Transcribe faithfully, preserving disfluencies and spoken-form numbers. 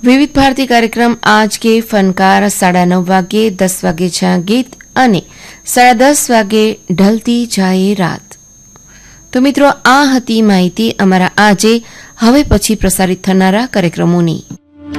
विविध भारती कार्यक्रम आज के फनकार साढ़ा नौ वागे दस वागे छा गीत अने साढ़ा दस वागे ढलती जाए रात। तो मित्रों आ हती माहिती अमरा आजे हवे पछी प्रसारित थनारा कार्यक्रमोनी।